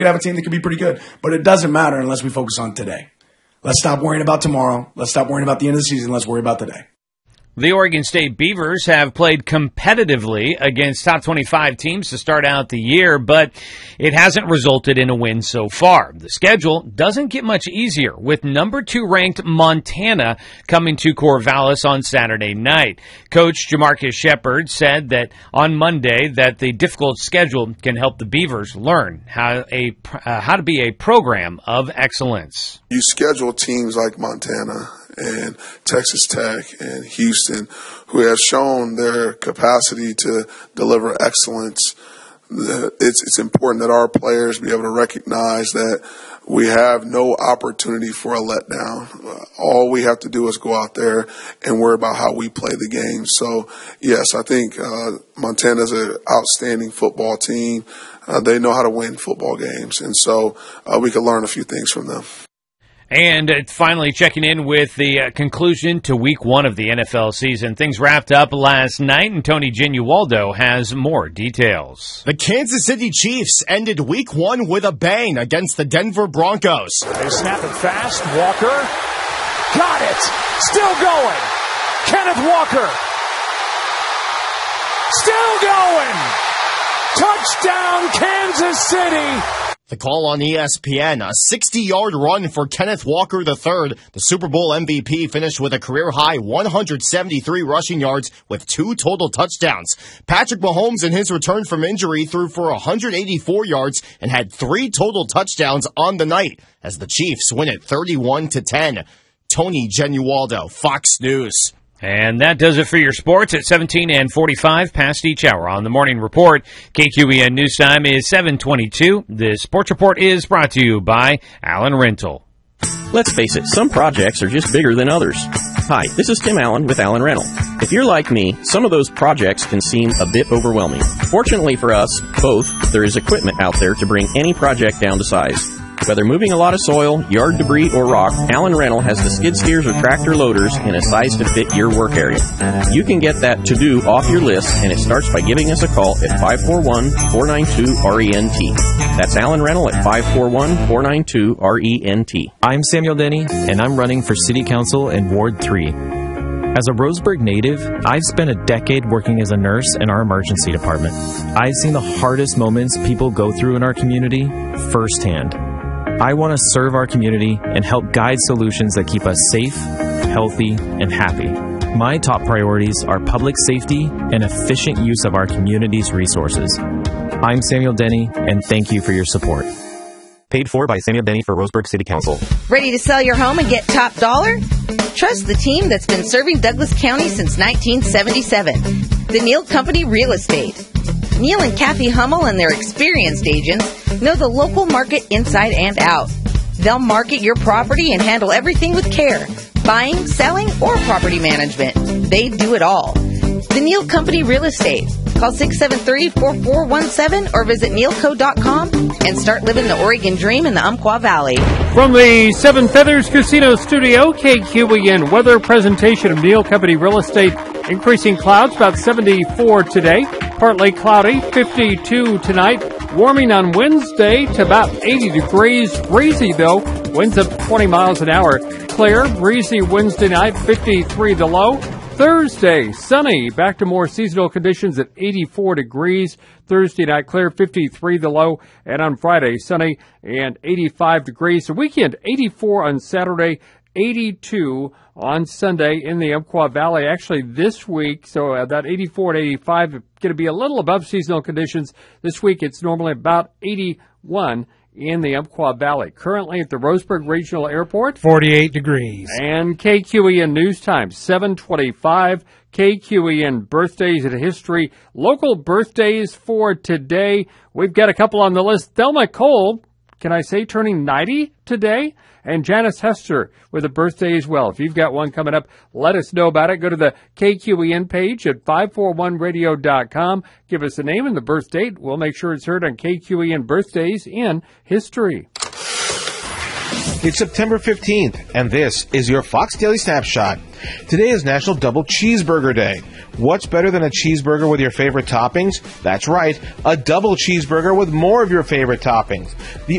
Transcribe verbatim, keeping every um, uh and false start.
could have a team that could be pretty good. But it doesn't matter unless we focus on today. Let's stop worrying about tomorrow. Let's stop worrying about the end of the season. Let's worry about today. The Oregon State Beavers have played competitively against top twenty-five teams to start out the year, but it hasn't resulted in a win so far. The schedule doesn't get much easier, with number two ranked Montana coming to Corvallis on Saturday night. Coach Jamarcus Shepard said that on Monday that the difficult schedule can help the Beavers learn how a uh, how to be a program of excellence. You schedule teams like Montana and Texas Tech and Houston, who have shown their capacity to deliver excellence. It's, it's important that our players be able to recognize that we have no opportunity for a letdown. Uh, all we have to do is go out there and worry about how we play the game. So, yes, I think uh, Montana's an outstanding football team. Uh, they know how to win football games, and so uh, we can learn a few things from them. And finally checking in with the uh, conclusion to week one of the N F L season. Things wrapped up last night, and Tony Genualdo has more details. The Kansas City Chiefs ended week one with a bang against the Denver Broncos. They snap it fast. Walker got it. Still going. Kenneth Walker. Still going. Touchdown, Kansas City. The call on E S P N, a sixty-yard run for Kenneth Walker the third. The Super Bowl M V P finished with a career-high one hundred seventy-three rushing yards with two total touchdowns. Patrick Mahomes, in his return from injury, threw for one hundred eighty-four yards and had three total touchdowns on the night as the Chiefs win it thirty-one to ten. Tony Genualdo, Fox News. And that does it for your sports at seventeen and forty-five past each hour on the Morning Report. K Q E N News Time is seven twenty-two. The Sports Report is brought to you by Allen Rental. Let's face it, some projects are just bigger than others. Hi, this is Tim Allen with Allen Rental. If you're like me, some of those projects can seem a bit overwhelming. Fortunately for us, both, there is equipment out there to bring any project down to size. Whether moving a lot of soil, yard debris, or rock, Allen Rental has the skid steers or tractor loaders in a size to fit your work area. You can get that to-do off your list, and it starts by giving us a call at five four one, four nine two, R E N T. That's Allen Rental at five four one, four nine two, R E N T. I'm Samuel Denny, and I'm running for City Council in Ward three. As a Roseburg native, I've spent a decade working as a nurse in our emergency department. I've seen the hardest moments people go through in our community firsthand. I want to serve our community and help guide solutions that keep us safe, healthy, and happy. My top priorities are public safety and efficient use of our community's resources. I'm Samuel Denny, and thank you for your support. Paid for by Samuel Denny for Roseburg City Council. Ready to sell your home and get top dollar? Trust the team that's been serving Douglas County since nineteen seventy-seven. The Neal Company Real Estate. Neal and Kathy Hummel and their experienced agents know the local market inside and out. They'll market your property and handle everything with care. Buying, selling, or property management. They do it all. The Neal Company Real Estate. Call six seven three, four four one seven or visit neal co dot com and start living the Oregon dream in the Umpqua Valley. From the Seven Feathers Casino Studio, K Q E N weather presentation of Neal Company Real Estate. Increasing clouds, about seventy-four today. Partly cloudy, fifty-two tonight. Warming on Wednesday to about eighty degrees. Breezy, though. Winds up twenty miles an hour. Clear, breezy Wednesday night, fifty-three the low. Thursday, sunny, back to more seasonal conditions at eighty-four degrees. Thursday night, clear, fifty-three the low. And on Friday, sunny and eighty-five degrees. The weekend, eighty-four on Saturday, eighty-two on Sunday in the Umpqua Valley. Actually, this week, so uh, that eighty-four and eighty-five going to be a little above seasonal conditions. This week, it's normally about eighty-one in the Umpqua Valley. Currently at the Roseburg Regional Airport, forty-eight degrees. And K Q E N News Time, seven twenty-five. K Q E N Birthdays and History. Local birthdays for today. We've got a couple on the list. Thelma Cole, can I say, turning ninety today? And Janice Hester with a birthday as well. If you've got one coming up, let us know about it. Go to the K Q E N page at five four one radio dot com. Give us the name and the birth date. We'll make sure it's heard on K Q E N Birthdays in History. It's September fifteenth, and this is your Fox Daily Snapshot. Today is National Double Cheeseburger Day. What's better than a cheeseburger with your favorite toppings? That's right, a double cheeseburger with more of your favorite toppings. The